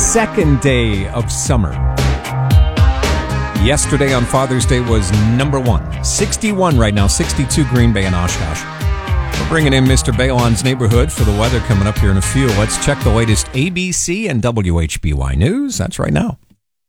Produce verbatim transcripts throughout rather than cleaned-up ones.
second day of summer. Yesterday on Father's Day was number one. sixty-one right now, sixty-two Green Bay and Oshkosh. We're bringing in Mister Balon's neighborhood for the weather coming up here in a few. Let's check the latest A B C and W H B Y news. That's right now.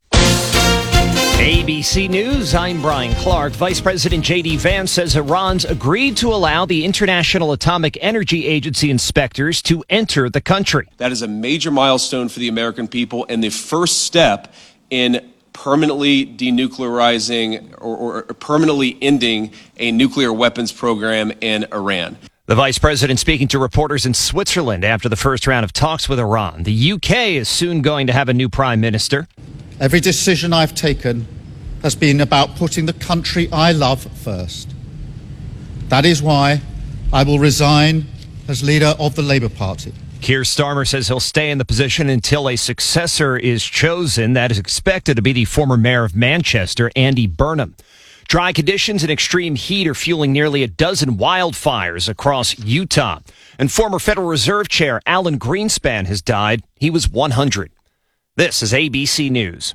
A B C News, I'm Brian Clark. Vice President J D Vance says Iran's agreed to allow the International Atomic Energy Agency inspectors to enter the country. That is a major milestone for the American people and the first step in permanently denuclearizing or, or permanently ending a nuclear weapons program in Iran. The vice president speaking to reporters in Switzerland after the first round of talks with Iran. The U K is soon going to have a new prime minister. Every decision I've taken has been about putting the country I love first. That is why I will resign as leader of the Labour Party. Keir Starmer says he'll stay in the position until a successor is chosen. That is expected to be the former mayor of Manchester, Andy Burnham. Dry conditions and extreme heat are fueling nearly a dozen wildfires across Utah. And former Federal Reserve Chair Alan Greenspan has died. He was one hundred. This is A B C News.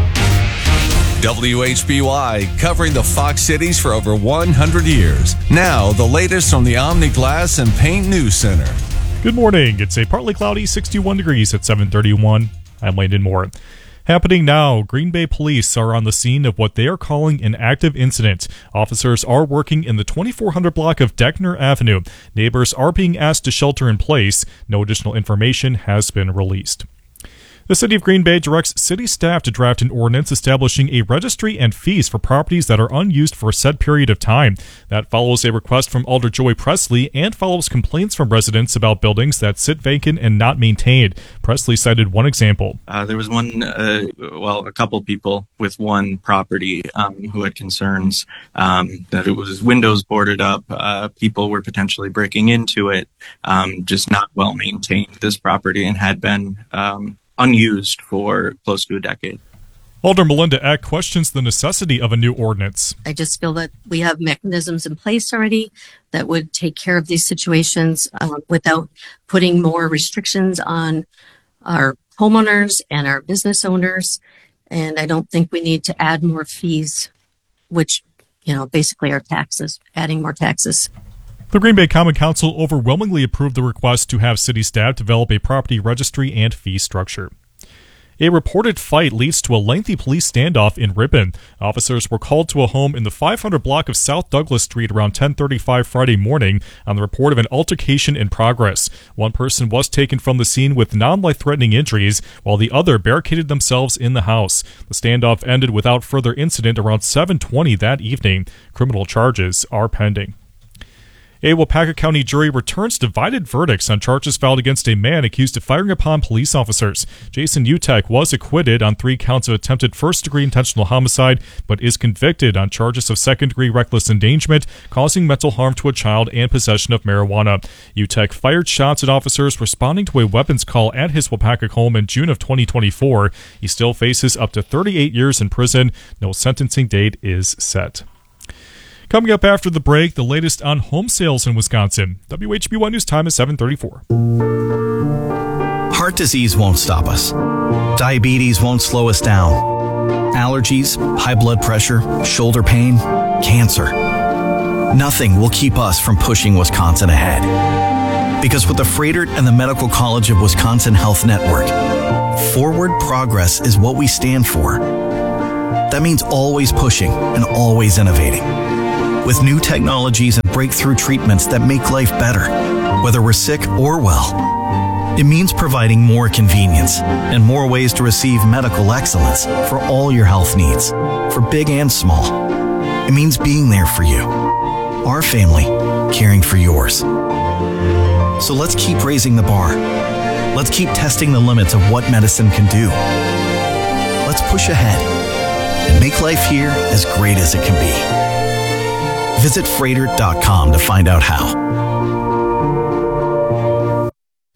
W H B Y, covering the Fox Cities for over one hundred years. Now, the latest from the Omni Glass and Paint News Center. Good morning. It's a partly cloudy sixty-one degrees at seven thirty-one. I'm Landon Moore. Happening now, Green Bay police are on the scene of what they are calling an active incident. Officers are working in the twenty-four hundred block of Deckner Avenue. Neighbors are being asked to shelter in place. No additional information has been released. The City of Green Bay directs city staff to draft an ordinance establishing a registry and fees for properties that are unused for a set period of time. That follows a request from Alder Joey Presley and follows complaints from residents about buildings that sit vacant and not maintained. Presley cited one example. Uh, there was one, uh, well, a couple people with one property um, who had concerns um, that it was windows boarded up, uh, people were potentially breaking into it, um, just not well maintained, this property, and had been um, unused for close to a decade. Alder Melinda Eck questions the necessity of a new ordinance. I just feel that we have mechanisms in place already that would take care of these situations uh, without putting more restrictions on our homeowners and our business owners. And I don't think we need to add more fees, which, you know, basically are taxes, adding more taxes. The Green Bay Common Council overwhelmingly approved the request to have city staff develop a property registry and fee structure. A reported fight leads to a lengthy police standoff in Ripon. Officers were called to a home in the five hundred block of South Douglas Street around ten thirty-five Friday morning on the report of an altercation in progress. One person was taken from the scene with non-life-threatening injuries, while the other barricaded themselves in the house. The standoff ended without further incident around seven twenty that evening. Criminal charges are pending. A Waupaca County jury returns divided verdicts on charges filed against a man accused of firing upon police officers. Jason Utek was acquitted on three counts of attempted first-degree intentional homicide, but is convicted on charges of second-degree reckless endangerment, causing mental harm to a child, and possession of marijuana. Utek fired shots at officers responding to a weapons call at his Waupaca home in June of twenty twenty-four. He still faces up to thirty-eight years in prison. No sentencing date is set. Coming up after the break, the latest on home sales in Wisconsin. W H B Y News time is seven thirty-four. Heart disease won't stop us. Diabetes won't slow us down. Allergies, high blood pressure, shoulder pain, cancer. Nothing will keep us from pushing Wisconsin ahead. Because with the Froedtert and the Medical College of Wisconsin Health Network, forward progress is what we stand for. That means always pushing and always innovating. With new technologies and breakthrough treatments that make life better, whether we're sick or well. It means providing more convenience and more ways to receive medical excellence for all your health needs, for big and small. It means being there for you, our family, caring for yours. So let's keep raising the bar. Let's keep testing the limits of what medicine can do. Let's push ahead and make life here as great as it can be. Visit Froedtert dot com to find out how.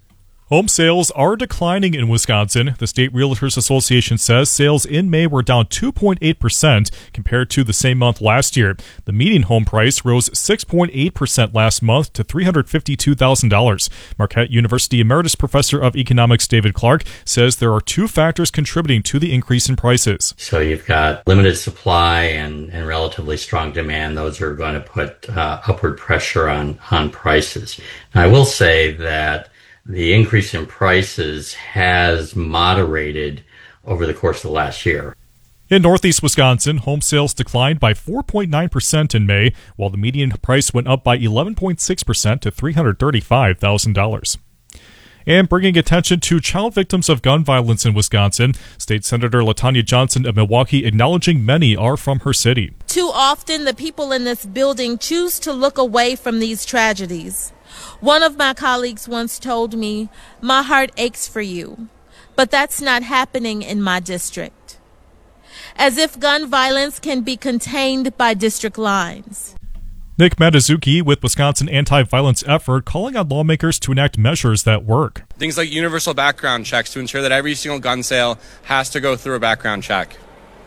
Home sales are declining in Wisconsin. The State Realtors Association says sales in May were down two point eight percent compared to the same month last year. The median home price rose six point eight percent last month to three hundred fifty-two thousand dollars. Marquette University Emeritus Professor of Economics David Clark says there are two factors contributing to the increase in prices. So you've got limited supply and, and relatively strong demand. Those are going to put uh, upward pressure on, on prices. And I will say that the increase in prices has moderated over the course of the last year. In northeast Wisconsin, home sales declined by four point nine percent in May, while the median price went up by eleven point six percent to three hundred thirty-five thousand dollars. And bringing attention to child victims of gun violence in Wisconsin, State Senator LaTanya Johnson of Milwaukee acknowledging many are from her city. Too often, the people in this building choose to look away from these tragedies. One of my colleagues once told me, "My heart aches for you," but that's not happening in my district. As if gun violence can be contained by district lines. Nick Matazuki with Wisconsin Anti-Violence Effort calling on lawmakers to enact measures that work. Things like universal background checks to ensure that every single gun sale has to go through a background check.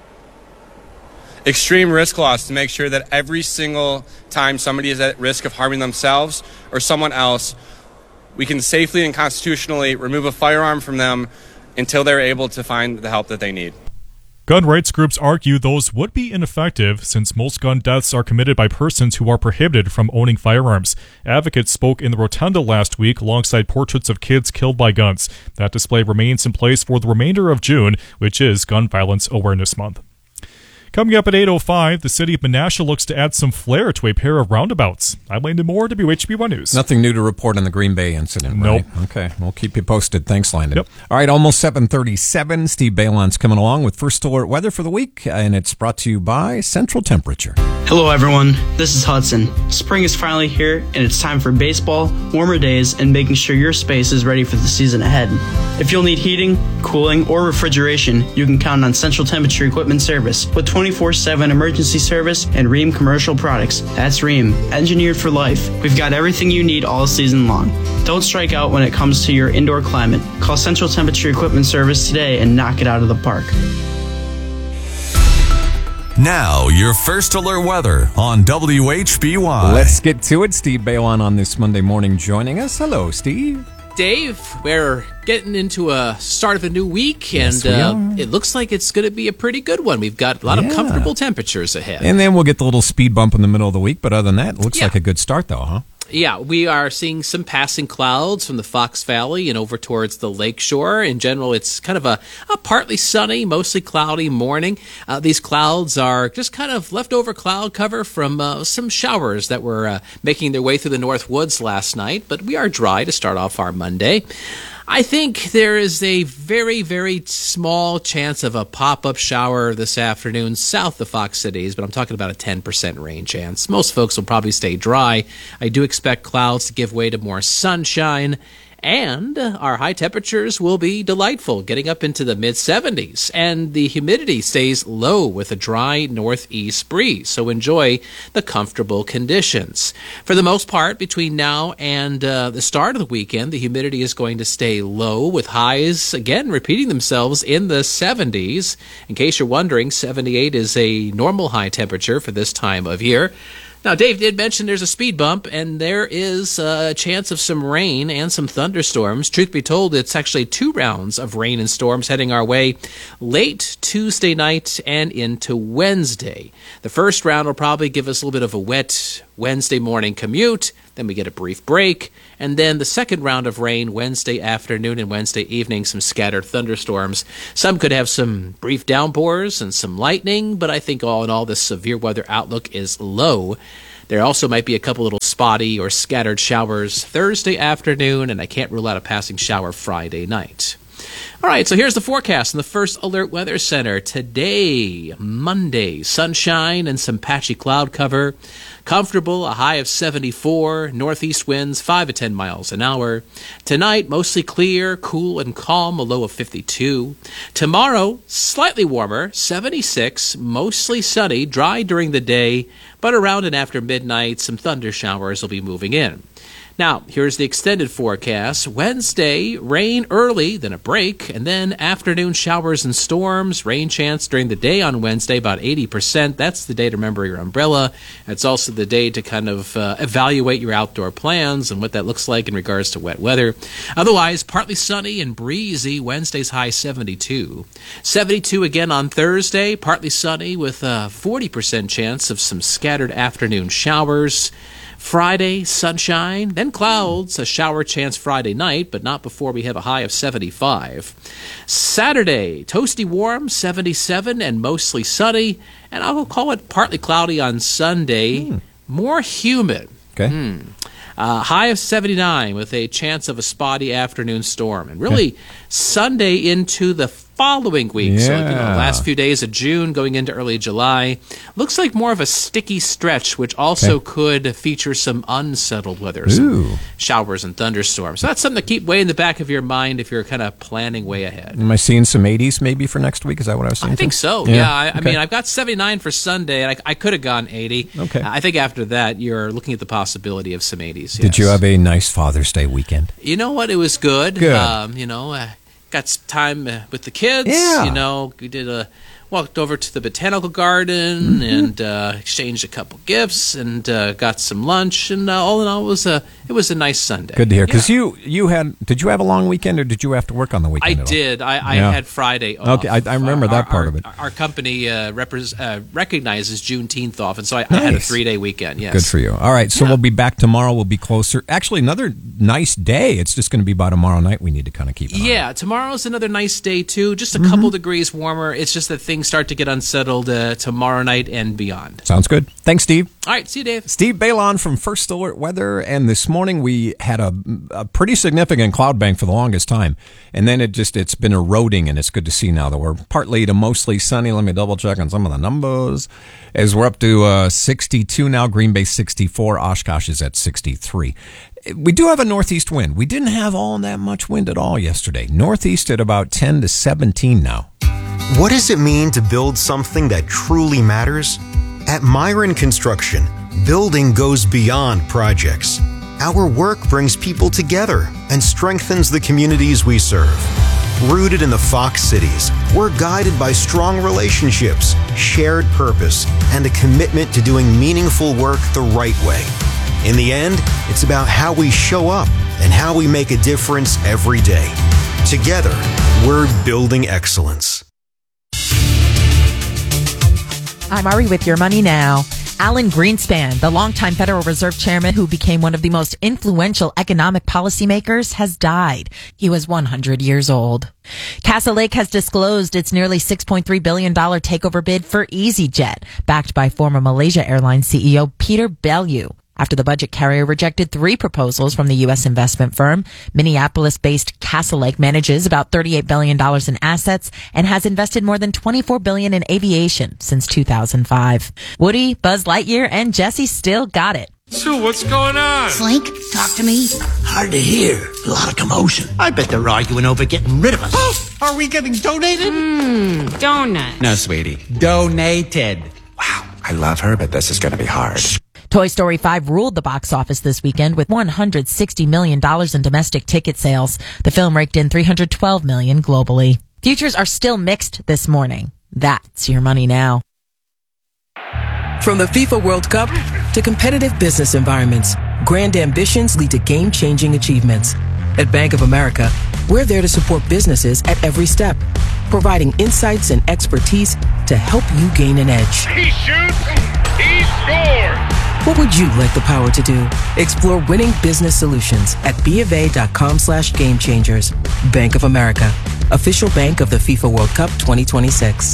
Extreme risk laws to make sure that every single time somebody is at risk of harming themselves or someone else, we can safely and constitutionally remove a firearm from them until they're able to find the help that they need. Gun rights groups argue those would be ineffective since most gun deaths are committed by persons who are prohibited from owning firearms. Advocates spoke in the Rotunda last week alongside portraits of kids killed by guns. That display remains in place for the remainder of June, which is Gun Violence Awareness Month. Coming up at eight oh five, the city of Menasha looks to add some flair to a pair of roundabouts. I'm Landon Moore, W H B one News. Nothing new to report on the Green Bay incident, Nope. right? Okay, we'll keep you posted. Thanks, Landon. Yep. All right, almost seven thirty-seven. Steve Balon's coming along with First Alert Weather for the week, and it's brought to you by Central Temperature. Hello, everyone. This is Hudson. Spring is finally here, and it's time for baseball, warmer days, and making sure your space is ready for the season ahead. If you'll need heating, cooling, or refrigeration, you can count on Central Temperature Equipment Service with twenty-four seven emergency service and Rheem commercial products. That's Rheem, engineered for life. We've got everything you need all season long. Don't strike out when it comes to your indoor climate. Call Central Temperature Equipment Service today and knock it out of the park. Now, your First Alert Weather on W H B Y. Let's get to it. Steve Balon on this Monday morning joining us. Hello, Steve. Dave, we're getting into a start of a new week, and Yes, we uh, are. it looks like it's going to be a pretty good one. We've got a lot Yeah. of comfortable temperatures ahead. And then we'll get the little speed bump in the middle of the week, but other than that, it looks Yeah. like a good start, though, huh? Yeah, we are seeing some passing clouds from the Fox Valley and over towards the lakeshore. In general, it's kind of a, a partly sunny, mostly cloudy morning. Uh, these clouds are just kind of leftover cloud cover from uh, some showers that were uh, making their way through the North Woods last night, but we are dry to start off our Monday. I think there is a very, very small chance of a pop-up shower this afternoon south of Fox Cities, but I'm talking about a ten percent rain chance. Most folks will probably stay dry. I do expect clouds to give way to more sunshine, and our high temperatures will be delightful, getting up into the mid seventies, and the humidity stays low with a dry northeast breeze, so enjoy the comfortable conditions. For the most part, between now and uh, the start of the weekend, the humidity is going to stay low with highs, again, repeating themselves in the seventies. In case you're wondering, seventy-eight is a normal high temperature for this time of year. Now, Dave did mention there's a speed bump, and there is a chance of some rain and some thunderstorms. Truth be told, it's actually two rounds of rain and storms heading our way late Tuesday night and into Wednesday. The first round will probably give us a little bit of a wet Wednesday morning commute. Then we get a brief break. And then the second round of rain Wednesday afternoon and Wednesday evening, some scattered thunderstorms. Some could have some brief downpours and some lightning, but I think all in all, this severe weather outlook is low. There also might be a couple little spotty or scattered showers Thursday afternoon, and I can't rule out a passing shower Friday night. All right, so here's the forecast in the First Alert Weather Center. Today, Monday, sunshine and some patchy cloud cover. Comfortable, a high of seventy-four, northeast winds five to ten miles an hour. Tonight, mostly clear, cool and calm, a low of fifty-two. Tomorrow, slightly warmer, seventy-six, mostly sunny, dry during the day, but around and after midnight, some thunder showers will be moving in. Now, here's the extended forecast. Wednesday, rain early, then a break, and then afternoon showers and storms. Rain chance during the day on Wednesday, about eighty percent. That's the day to remember your umbrella. It's also the day to kind of uh, evaluate your outdoor plans and what that looks like in regards to wet weather. Otherwise, partly sunny and breezy. Wednesday's high seventy-two. seventy-two again on Thursday, partly sunny with a forty percent chance of some scattered afternoon showers. Friday, sunshine, then clouds, a shower chance Friday night, but not before we have a high of seventy-five. Saturday, toasty warm, seventy-seven, and mostly sunny, and I'll call it partly cloudy on Sunday, mm. more humid. Okay. Mm. Uh, high of seventy-nine with a chance of a spotty afternoon storm. And really, okay. Sunday into the following week, yeah. so you know, last few days of June going into early July, looks like more of a sticky stretch, which also okay. could feature some unsettled weather, some showers and thunderstorms. So that's something to keep way in the back of your mind if you're kind of planning way ahead. Am I seeing some eighties maybe for next week? Is that what I was saying? I think too? so, yeah. yeah. I, okay. I mean, I've got seventy-nine for Sunday, and I, I could have gone eighty. Okay. I think after that, you're looking at the possibility of some eighties. Yes. Did you have a nice Father's Day weekend? You know what? It was good. Good. Um, you know, uh, got some time uh, with the kids. Yeah. You know, we did a walked over to the botanical garden mm-hmm. and uh, exchanged a couple gifts and uh, got some lunch. And uh, all in all, it was a it was a nice Sunday. Good to hear. Because yeah. you you had did you have a long weekend or did you have to work on the weekend? I did. I, I yeah. had Friday off. Okay, I, I remember uh, that our, part our, of it. Our company uh, repres- uh, recognizes Juneteenth off, and so I, nice. I had a three day weekend. Yes. Good for you. All right, so yeah. we'll be back tomorrow. We'll be closer. Actually, another nice day. It's just going to be by tomorrow night. We need to kind of keep. An yeah, eye. tomorrow's another nice day too. Just a mm-hmm. couple degrees warmer. It's just that things start to get unsettled. Uh, tomorrow night and beyond. Sounds good. Thanks, Steve. All right, see you, Dave. Steve Balon from First Alert Weather, and this morning we had a, a pretty significant cloud bank for the longest time, and then it just it's been eroding, and it's good to see now that we're partly to mostly sunny. Let me double check on some of the numbers, as we're up to uh, sixty-two now. Green Bay sixty-four. Oshkosh is at sixty-three. We do have a northeast wind. We didn't have all that much wind at all yesterday. Northeast at about ten to seventeen now. What does it mean to build something that truly matters? At Myron Construction, building goes beyond projects. Our work brings people together and strengthens the communities we serve. Rooted in the Fox Cities, we're guided by strong relationships, shared purpose, and a commitment to doing meaningful work the right way. In the end, it's about how we show up and how we make a difference every day. Together, we're building excellence. I'm Ari with Your Money Now. Alan Greenspan, the longtime Federal Reserve Chairman who became one of the most influential economic policymakers, has died. He was one hundred years old. Castlelake has disclosed its nearly six point three billion dollars takeover bid for EasyJet, backed by former Malaysia Airlines C E O Peter Bellew. After the budget carrier rejected three proposals from the U S investment firm, Minneapolis-based Castlelake manages about thirty-eight billion dollars in assets and has invested more than twenty-four billion dollars in aviation since two thousand five. Woody, Buzz Lightyear, and Jesse still got it. Sue, what's going on? Slink, talk to me. Hard to hear. A lot of commotion. I bet they're arguing over getting rid of us. Oh, are we getting donated? Mmm, donut. No, sweetie. Donated. Wow, I love her, but this is going to be hard. Toy Story five ruled the box office this weekend with one hundred sixty million dollars in domestic ticket sales. The film raked in three hundred twelve million dollars globally. Futures are still mixed this morning. That's Your Money Now. From the FIFA World Cup to competitive business environments, grand ambitions lead to game-changing achievements. At Bank of America, we're there to support businesses at every step, providing insights and expertise to help you gain an edge. He shoots, he scores! What would you like the power to do? Explore winning business solutions at bofa.com slash game changers. Bank of America, official bank of the FIFA World Cup twenty twenty-six.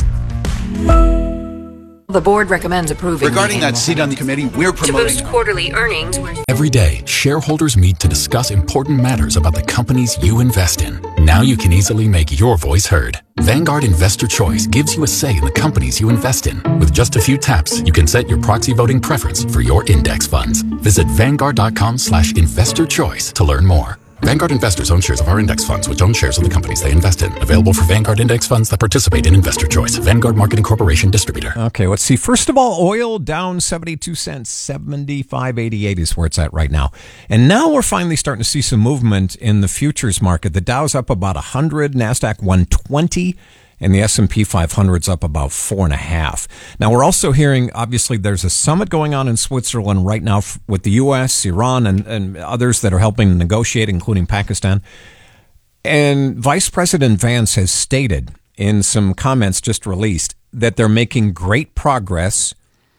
The board recommends approving. Regarding that seat on the committee, we're promoting. To boost quarterly earnings. Every day, shareholders meet to discuss important matters about the companies you invest in. Now you can easily make your voice heard. Vanguard Investor Choice gives you a say in the companies you invest in. With just a few taps, you can set your proxy voting preference for your index funds. Visit Vanguard.com slash investor choice to learn more. Vanguard investors own shares of our index funds, which own shares of the companies they invest in. Available for Vanguard index funds that participate in Investor Choice. Vanguard Marketing Corporation distributor. Okay, let's see. First of all, oil down seventy-two cents, seventy-five eighty-eight is where it's at right now. And now we're finally starting to see some movement in the futures market. The Dow's up about one hundred, NASDAQ one twenty, and the S and P five hundred's up about four and a half. Now, we're also hearing, obviously, there's a summit going on in Switzerland right now with the U S, Iran, and, and others that are helping negotiate, including Pakistan. And Vice President Vance has stated in some comments just released that they're making great progress,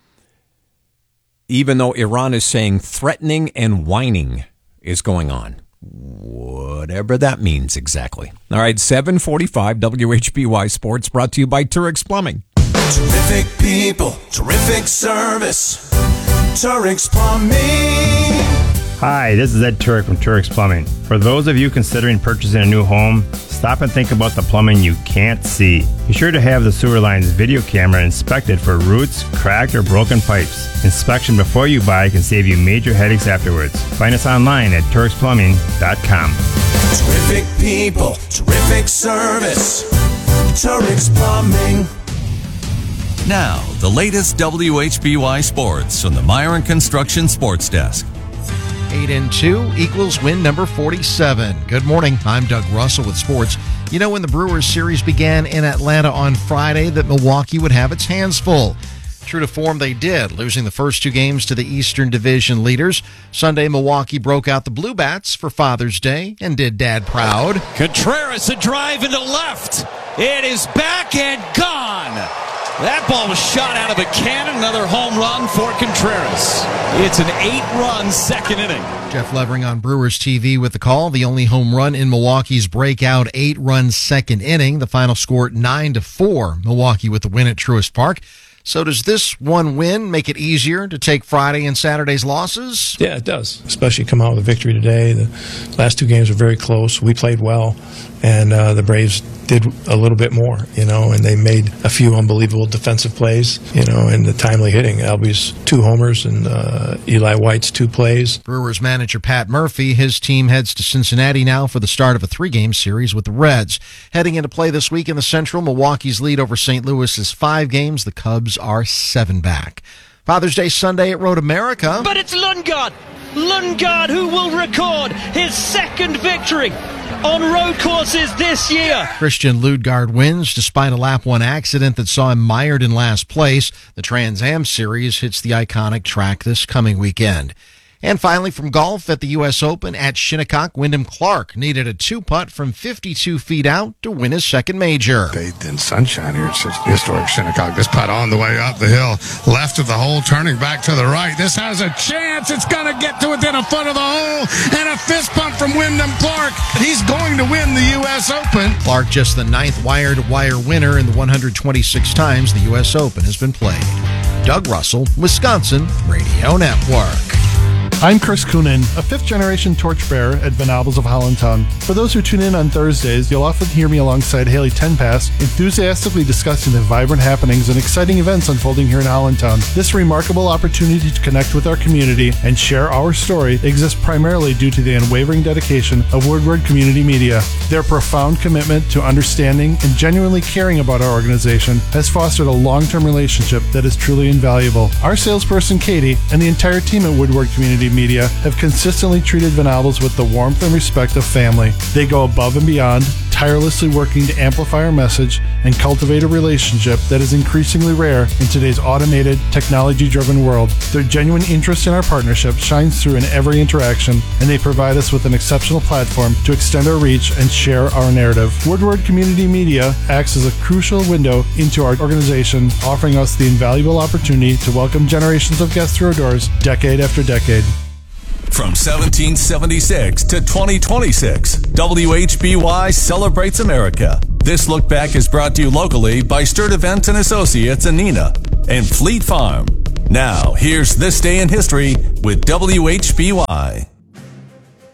even though Iran is saying threatening and whining is going on. Whatever that means exactly. All right, seven forty-five W H B Y Sports brought to you by Turex Plumbing. Terrific people, terrific service. Turex Plumbing. Hi, this is Ed Turek from Turex Plumbing. For those of you considering purchasing a new home, stop and think about the plumbing you can't see. Be sure to have the sewer line's video camera inspected for roots, cracked, or broken pipes. Inspection before you buy can save you major headaches afterwards. Find us online at turex plumbing dot com. Terrific people, terrific service. Turex Plumbing. Now, the latest W H B Y Sports from the Myron Construction Sports Desk. Eight and two equals win number forty-seven. Good morning. I'm Doug Russell with sports. You know, when the Brewers series began in Atlanta on Friday, that Milwaukee would have its hands full. True to form, they did, losing the first two games to the Eastern Division leaders. Sunday, Milwaukee broke out the Blue Bats for Father's Day and did Dad proud. Contreras, a drive into left. It is back and gone. That ball was shot out of a cannon. Another home run for Contreras. It's an eight-run second inning. Jeff Levering on Brewers T V with the call. The only home run in Milwaukee's breakout eight-run second inning. The final score nine to four. Milwaukee with the win at Truist Park. So does this one win make it easier to take Friday and Saturday's losses? Yeah, it does, especially come out with a victory today. The last two games were very close. We played well, and uh, the Braves did a little bit more, you know, and they made a few unbelievable defensive plays, you know, and the timely hitting. Albie's two homers and uh, Eli White's two plays. Brewers manager Pat Murphy, his team heads to Cincinnati now for the start of a three-game series with the Reds. Heading into play this week in the Central, Milwaukee's lead over Saint Louis is five games. The Cubs are seven back. Father's Day Sunday at Road America. But it's Lundgaard. Lundgaard who will record his second victory on road courses this year. Christian Lundgaard wins despite a lap one accident that saw him mired in last place. The Trans Am Series hits the iconic track this coming weekend. And finally, from golf at the U S Open at Shinnecock, Wyndham Clark needed a two-putt from fifty-two feet out to win his second major. Bathed in sunshine here at historic Shinnecock. This putt on the way up the hill, left of the hole, turning back to the right. This has a chance. It's going to get to within a foot of the hole, and a fist pump from Wyndham Clark. He's going to win the U S Open. Clark, just the ninth wire-to-wire winner in the one hundred twenty-six times the U S Open has been played. Doug Russell, Wisconsin Radio Network. I'm Chris Coonan, a fifth-generation torchbearer at Venables of Hollandtown. For those who tune in on Thursdays, you'll often hear me alongside Haley Tenpass, enthusiastically discussing the vibrant happenings and exciting events unfolding here in Hollandtown. This remarkable opportunity to connect with our community and share our story exists primarily due to the unwavering dedication of Woodward Community Media. Their profound commitment to understanding and genuinely caring about our organization has fostered a long-term relationship that is truly invaluable. Our salesperson, Katie, and the entire team at Woodward Community Media have consistently treated Venables with the warmth and respect of family. They go above and beyond, tirelessly working to amplify our message and cultivate a relationship that is increasingly rare in today's automated, technology-driven world. Their genuine interest in our partnership shines through in every interaction, and they provide us with an exceptional platform to extend our reach and share our narrative. Woodward Community Media acts as a crucial window into our organization, offering us the invaluable opportunity to welcome generations of guests through our doors, decade after decade. From seventeen seventy-six to twenty twenty-six, W H B Y celebrates America. This look back is brought to you locally by Sturdivant and Associates in Neenah and Fleet Farm. Now, here's This Day in History with W H B Y. I'm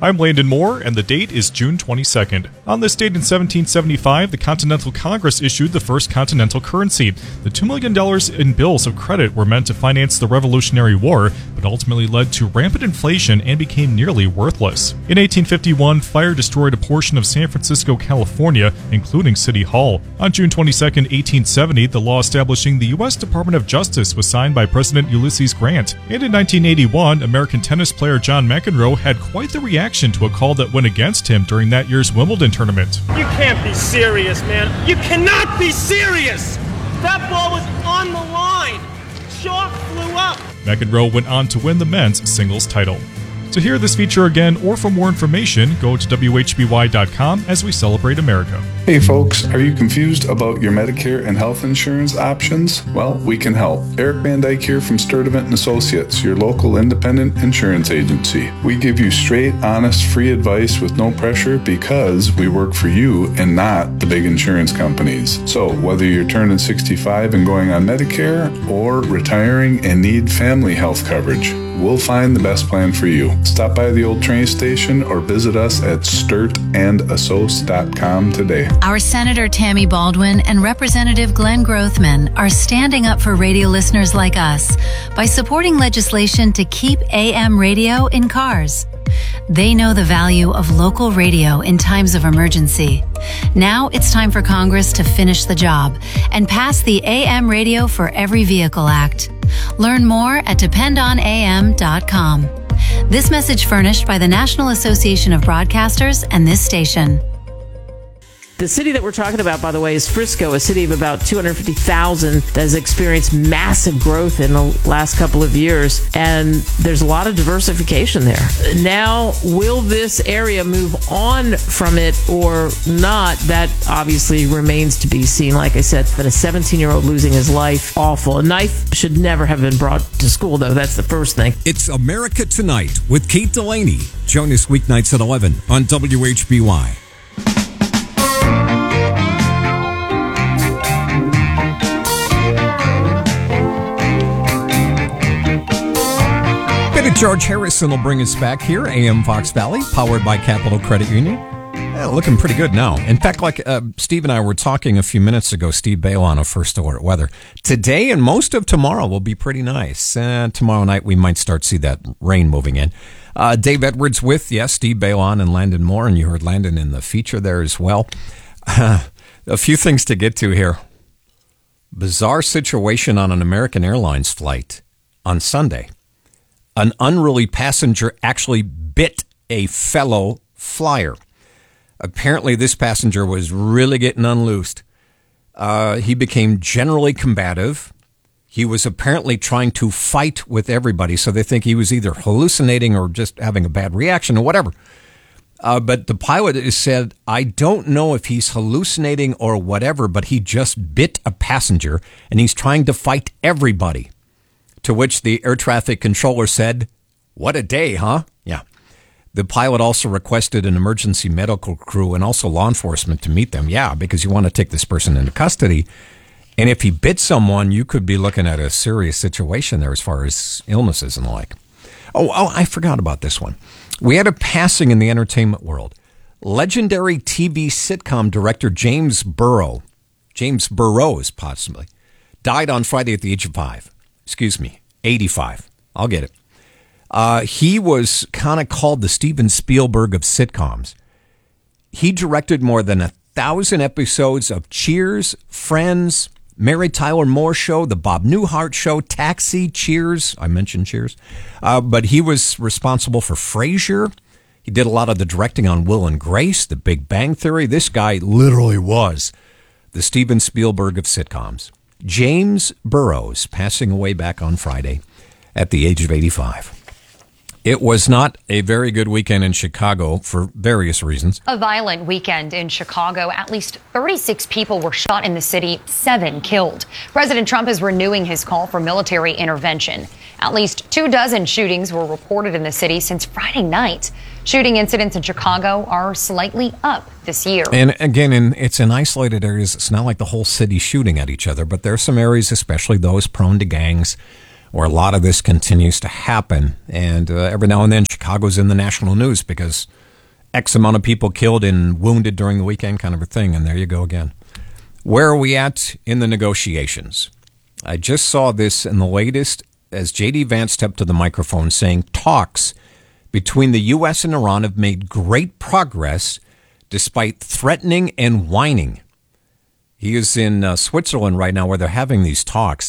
I'm Landon Moore, and the date is June twenty-second. On this date in seventeen seventy-five, the Continental Congress issued the first continental currency. The two million dollars in bills of credit were meant to finance the Revolutionary War, but ultimately led to rampant inflation and became nearly worthless. In eighteen fifty-one, fire destroyed a portion of San Francisco, California, including City Hall. On June twenty-second, eighteen seventy, the law establishing the U S Department of Justice was signed by President Ulysses Grant. And in nineteen eighty-one, American tennis player John McEnroe had quite the reaction to a call that went against him during that year's Wimbledon tournament. You can't be serious, man. You cannot be serious! That ball was on the line. Chalk flew up. McEnroe went on to win the men's singles title. To hear this feature again or for more information, go to W H B Y dot com as we celebrate America. Hey folks, are you confused about your Medicare and health insurance options? Well, we can help. Eric Van Dyke here from Sturdivant and Associates, your local independent insurance agency. We give you straight, honest, free advice with no pressure because we work for you and not the big insurance companies. So whether you're turning sixty-five and going on Medicare or retiring and need family health coverage, we'll find the best plan for you. Stop by the old train station or visit us at sturt and assoc dot com today. Our Senator Tammy Baldwin and Representative Glenn Grothman are standing up for radio listeners like us by supporting legislation to keep A M radio in cars. They know the value of local radio in times of emergency. Now it's time for Congress to finish the job and pass the A M Radio for Every Vehicle Act. Learn more at depend on A M dot com. This message furnished by the National Association of Broadcasters and this station. The city that we're talking about, by the way, is Frisco, a city of about two hundred fifty thousand that has experienced massive growth in the last couple of years, and there's a lot of diversification there. Now, will this area move on from it or not? That obviously remains to be seen. Like I said, it's been a seventeen-year-old losing his life. Awful. A knife should never have been brought to school, though. That's the first thing. It's America Tonight with Kate Delaney. Join us weeknights at eleven on W H B Y. George Harrison will bring us back here, A M Fox Valley, powered by Capital Credit Union. Yeah, looking pretty good now. In fact, like uh, Steve and I were talking a few minutes ago, Steve Balon of First Alert Weather. Today and most of tomorrow will be pretty nice. Uh, tomorrow night we might start to see that rain moving in. Uh, Dave Edwards with, yes, Steve Balon and Landon Moore, and you heard Landon in the feature there as well. Uh, a few things to get to here. Bizarre situation on an American Airlines flight on Sunday. An unruly passenger actually bit a fellow flyer. Apparently, this passenger was really getting unloosed. Uh, he became generally combative. He was apparently trying to fight with everybody, so they think he was either hallucinating or just having a bad reaction or whatever. Uh, but the pilot has said, I don't know if he's hallucinating or whatever, but he just bit a passenger, and he's trying to fight everybody. To which the air traffic controller said, what a day, huh? Yeah. The pilot also requested an emergency medical crew and also law enforcement to meet them. Yeah, because you want to take this person into custody. And if he bit someone, you could be looking at a serious situation there as far as illnesses and the like. Oh, oh, I forgot about this one. We had a passing in the entertainment world. Legendary T V sitcom director James Burrow, James Burrows possibly, died on Friday at the age of five. Excuse me, eighty-five. I'll get it. Uh, he was kind of called the Steven Spielberg of sitcoms. He directed more than a thousand episodes of Cheers, Friends, Mary Tyler Moore Show, The Bob Newhart Show, Taxi, Cheers. I mentioned Cheers. Uh, but he was responsible for Frasier. He did a lot of the directing on Will and Grace, The Big Bang Theory. This guy literally was the Steven Spielberg of sitcoms. James Burrows, passing away back on Friday at the age of eighty-five. It was not a very good weekend in Chicago for various reasons. A violent weekend in Chicago. At least thirty-six people were shot in the city, seven killed. President Trump is renewing his call for military intervention. At least two dozen shootings were reported in the city since Friday night. Shooting incidents in Chicago are slightly up this year. And again, in, it's in isolated areas. It's not like the whole city shooting at each other, but there are some areas, especially those prone to gangs, where a lot of this continues to happen. And uh, every now and then, Chicago's in the national news because X amount of people killed and wounded during the weekend, kind of a thing. And there you go again. Where are we at in the negotiations? I just saw this in the latest as J D Vance stepped to the microphone saying talks between the U S and Iran have made great progress despite threatening and whining. He is in uh, Switzerland right now where they're having these talks.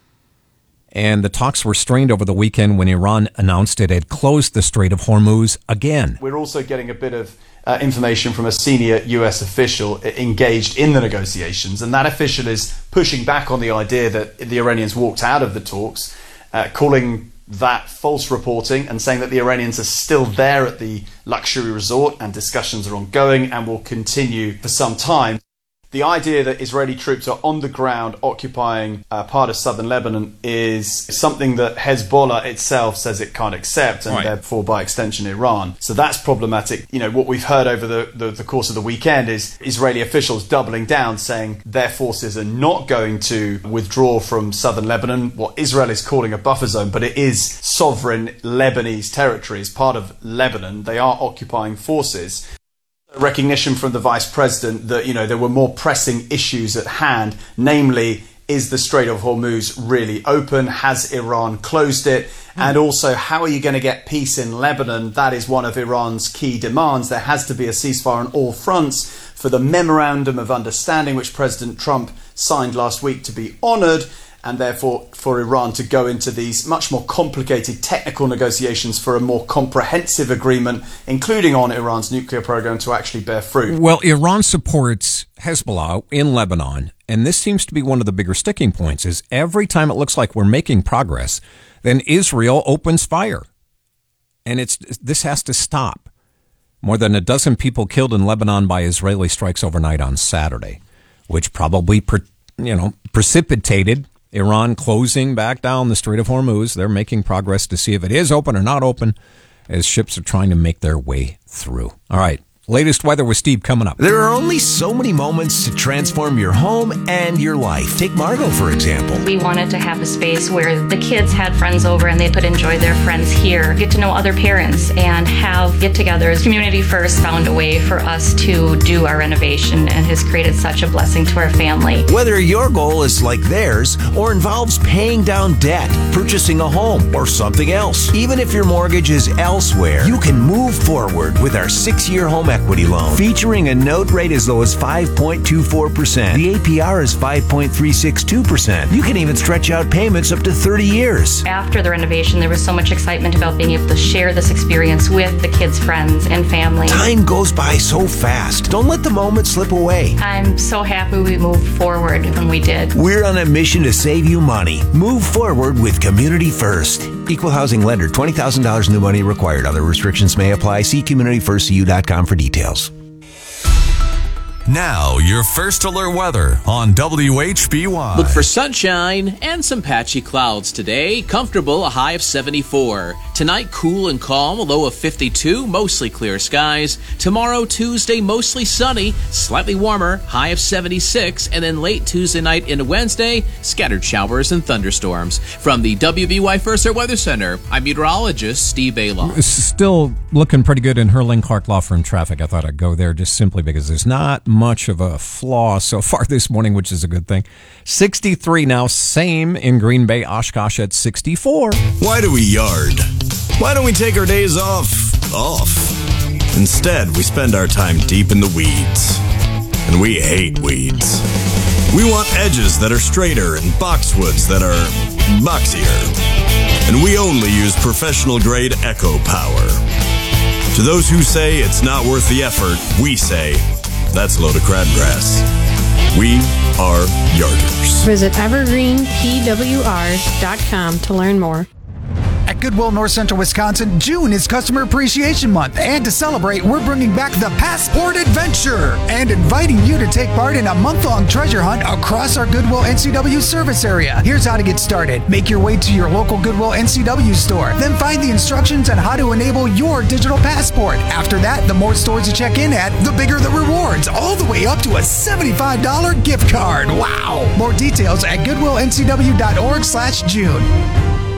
And the talks were strained over the weekend when Iran announced it had closed the Strait of Hormuz again. We're also getting a bit of uh, information from a senior U S official engaged in the negotiations, and that official is pushing back on the idea that the Iranians walked out of the talks, uh, calling that false reporting and saying that the Iranians are still there at the luxury resort and discussions are ongoing and will continue for some time. The idea that Israeli troops are on the ground occupying uh, part of southern Lebanon is something that Hezbollah itself says it can't accept, and right. therefore, by extension, Iran. So that's problematic. You know, what we've heard over the, the, the course of the weekend is Israeli officials doubling down, saying their forces are not going to withdraw from southern Lebanon, what Israel is calling a buffer zone, but it is sovereign Lebanese territory. It's part of Lebanon. They are occupying forces. Recognition from the vice president that, you know, there were more pressing issues at hand, namely, is the Strait of Hormuz really open? Has Iran closed it? And also, how are you going to get peace in Lebanon? That is one of Iran's key demands. There has to be a ceasefire on all fronts for the Memorandum of Understanding, which President Trump signed last week, to be honoured, and therefore for Iran to go into these much more complicated technical negotiations for a more comprehensive agreement, including on Iran's nuclear program, to actually bear fruit. Well, Iran supports Hezbollah in Lebanon, and this seems to be one of the bigger sticking points, is every time it looks like we're making progress, then Israel opens fire. And it's this has to stop. More than a dozen people killed in Lebanon by Israeli strikes overnight on Saturday, which probably, you know, precipitated Iran closing back down the Strait of Hormuz. They're making progress to see if it is open or not open as ships are trying to make their way through. All right. Latest weather with Steve coming up. There are only so many moments to transform your home and your life. Take Margot, for example. We wanted to have a space where the kids had friends over and they could enjoy their friends here, get to know other parents, and have get-togethers. Community First found a way for us to do our renovation and has created such a blessing to our family. Whether your goal is like theirs or involves paying down debt, purchasing a home, or something else, even if your mortgage is elsewhere, you can move forward with our six-year home equity loan, featuring a note rate as low as five point two four percent. The A P R is five point three six two percent. You can even stretch out payments up to thirty years. After the renovation, there was so much excitement about being able to share this experience with the kids' friends and family. Time goes by so fast. Don't let the moment slip away. I'm so happy we moved forward when we did. We're on a mission to save you money. Move forward with Community First. Equal housing lender. twenty thousand dollars new money required. Other restrictions may apply. See community first c u dot com for details. Now, your first alert weather on W H B Y. Look for sunshine and some patchy clouds today. Comfortable, a high of seventy-four. Tonight, cool and calm, a low of fifty-two, mostly clear skies. Tomorrow, Tuesday, mostly sunny, slightly warmer, high of seventy-six. And then late Tuesday night into Wednesday, scattered showers and thunderstorms. From the W B Y First Alert Weather Center, I'm meteorologist Steve Baylon. Still looking pretty good in Hurling Clark Law Firm traffic. I thought I'd go there just simply because there's not much of a flaw so far this morning, which is a good thing. sixty-three now, same in Green Bay, Oshkosh at sixty-four. Why do we yard? Why don't we take our days off? Off. Instead, we spend our time deep in the weeds. And we hate weeds. We want edges that are straighter and boxwoods that are boxier. And we only use professional grade Echo Power. To those who say it's not worth the effort, we say, that's a load of crabgrass. We are Yarders. Visit evergreen p w r dot com to learn more. At Goodwill North Central Wisconsin, June is Customer Appreciation Month, and to celebrate, we're bringing back the Passport Adventure and inviting you to take part in a month-long treasure hunt across our Goodwill N C W service area. Here's how to get started. Make your way to your local Goodwill N C W store, then find the instructions on how to enable your digital passport. After that, the more stores you check in at, the bigger the rewards, all the way up to a seventy-five dollars gift card. Wow! More details at goodwill n c w dot org slash June.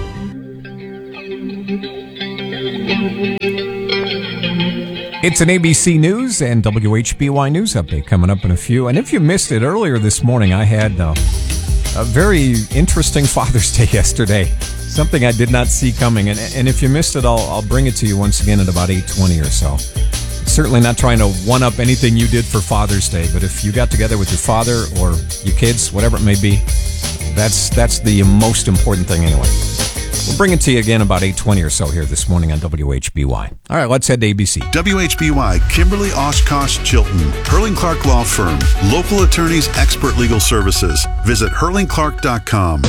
It's an A B C News and W H B Y News update coming up in a few. And if you missed it earlier this morning, I had uh, a very interesting Father's Day yesterday. Something I did not see coming. And, and if you missed it, I'll, I'll bring it to you once again at about eight twenty or so. Certainly not trying to one-up anything you did for Father's Day, but if you got together with your father or your kids, whatever it may be, that's that's the most important thing anyway. We'll bring it to you again about eight twenty or so here this morning on W H B Y. All right, let's head to A B C. W H B Y, Kimberly Oshkosh Chilton, Hurling Clark Law Firm, local attorneys, expert legal services. Visit hurling clark dot com.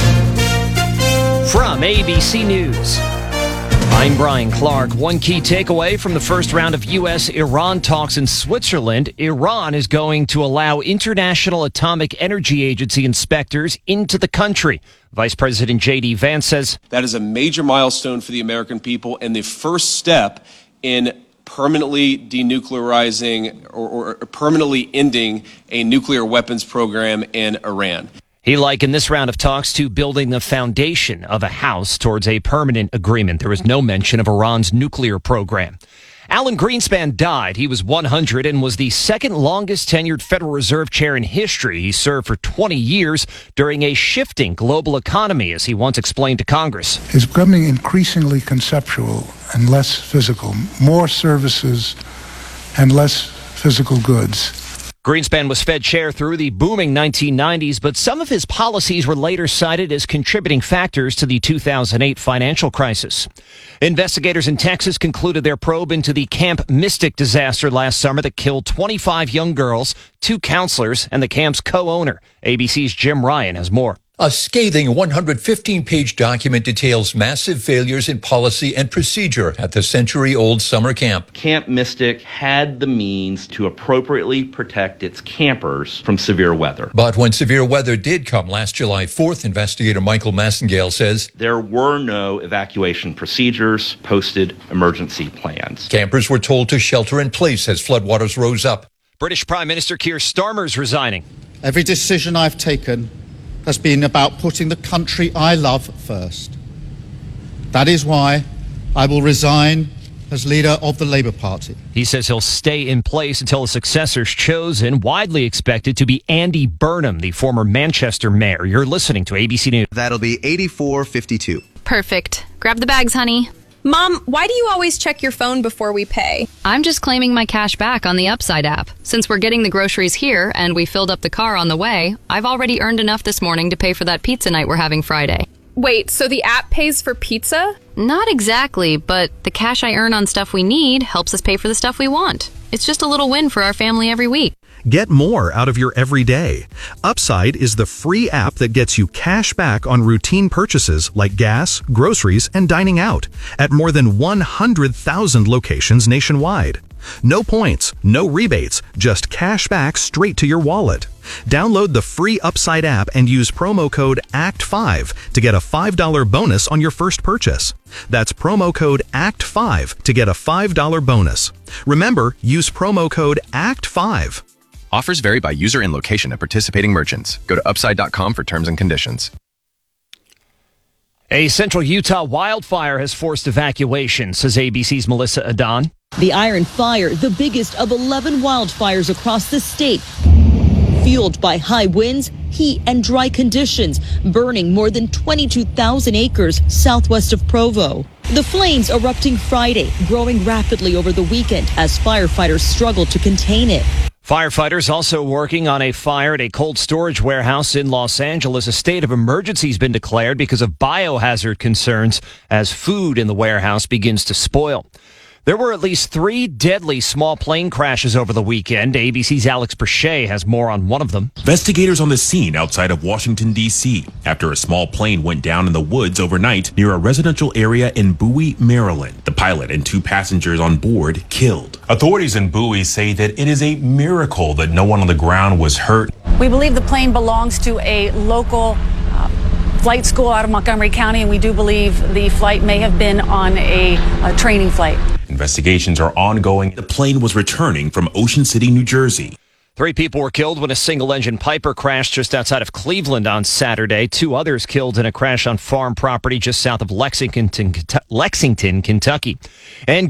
From A B C News, I'm Brian Clark. One key takeaway from the first round of U S Iran talks in Switzerland: Iran is going to allow International Atomic Energy Agency inspectors into the country. Vice President J D Vance says that is a major milestone for the American people and the first step in permanently denuclearizing or, or permanently ending a nuclear weapons program in Iran. He likened this round of talks to building the foundation of a house towards a permanent agreement. There was no mention of Iran's nuclear program. Alan Greenspan died. He was one hundred and was the second longest tenured Federal Reserve chair in history. He served for twenty years during a shifting global economy, as he once explained to Congress. It's becoming increasingly conceptual and less physical, more services and less physical goods. Greenspan was Fed chair through the booming nineteen nineties, but some of his policies were later cited as contributing factors to the two thousand eight financial crisis. Investigators in Texas concluded their probe into the Camp Mystic disaster last summer that killed twenty-five young girls, two counselors, and the camp's co-owner. A B C's Jim Ryan has more. A scathing one hundred fifteen page document details massive failures in policy and procedure at the century-old summer camp. Camp Mystic had the means to appropriately protect its campers from severe weather. But when severe weather did come last July fourth, investigator Michael Massengale says there were no evacuation procedures, posted emergency plans. Campers were told to shelter in place as floodwaters rose up. British Prime Minister Keir Starmer's resigning. Every decision I've taken has been about putting the country I love first. That is why I will resign as leader of the Labour Party. He says he'll stay in place until a successor's chosen, widely expected to be Andy Burnham, the former Manchester mayor. You're listening to A B C News. That'll be eighty-four fifty-two. Perfect. Grab the bags, honey. Mom, why do you always check your phone before we pay? I'm just claiming my cash back on the Upside app. Since we're getting the groceries here and we filled up the car on the way, I've already earned enough this morning to pay for that pizza night we're having Friday. Wait, so the app pays for pizza? Not exactly, but the cash I earn on stuff we need helps us pay for the stuff we want. It's just a little win for our family every week. Get more out of your everyday. Upside is the free app that gets you cash back on routine purchases like gas, groceries, and dining out at more than one hundred thousand locations nationwide. No points, no rebates, just cash back straight to your wallet. Download the free Upside app and use promo code A C T five to get a five dollars bonus on your first purchase. That's promo code A C T five to get a five dollars bonus. Remember, use promo code A C T five. Offers vary by user and location at participating merchants. Go to upside dot com for terms and conditions. A central Utah wildfire has forced evacuation, says A B C's Melissa Adon. The Iron Fire, the biggest of eleven wildfires across the state, fueled by high winds, heat, and dry conditions, burning more than twenty-two thousand acres southwest of Provo. The flames erupting Friday, growing rapidly over the weekend as firefighters struggle to contain it. Firefighters also working on a fire at a cold storage warehouse in Los Angeles. A state of emergency has been declared because of biohazard concerns as food in the warehouse begins to spoil. There were at least three deadly small plane crashes over the weekend. A B C's Alex Brachet has more on one of them. Investigators on the scene outside of Washington, D C after a small plane went down in the woods overnight near a residential area in Bowie, Maryland. The pilot and two passengers on board killed. Authorities in Bowie say that it is a miracle that no one on the ground was hurt. We believe the plane belongs to a local uh, flight school out of Montgomery County, and we do believe the flight may have been on a, a training flight. Investigations are ongoing. The plane was returning from Ocean City, New Jersey. Three people were killed when a single-engine Piper crashed just outside of Cleveland on Saturday. Two others killed in a crash on farm property just south of Lexington, Lexington, Kentucky. And